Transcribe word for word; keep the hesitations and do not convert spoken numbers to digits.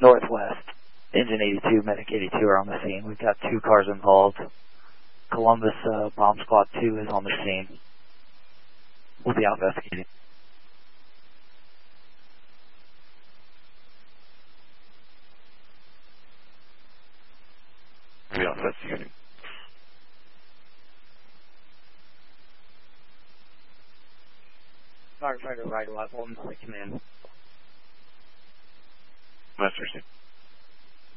Northwest. Engine eighty-two, Medic eighty-two are on the scene. We've got two cars involved. Columbus uh, Bomb Squad two is on the scene. We'll be out investigating. We'll be out investigating. Firefighter right level, and command. Master,